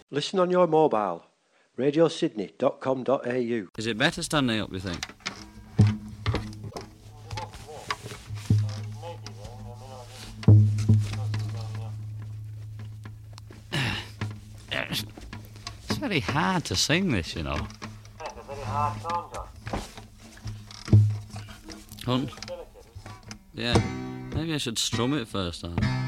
Listen on your mobile. radiosydney.com.au. Is it better standing up, you think? It's very hard to sing this, you know. It's a very hard song, John. Hunt? Yeah. Maybe I should strum it first time.